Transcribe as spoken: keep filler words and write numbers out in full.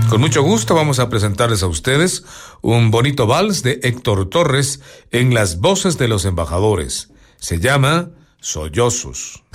Con mucho gusto vamos a presentarles a ustedes un bonito vals de Héctor Torres en las voces de los embajadores. Se llama Sollozos.